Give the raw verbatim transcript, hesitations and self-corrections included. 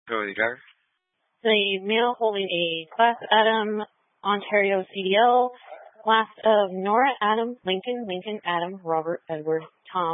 Go with your driver. The male holding a Class Adam Ontario C D L, Class of Nora Adam Lincoln Lincoln Adam Robert Edward Tom.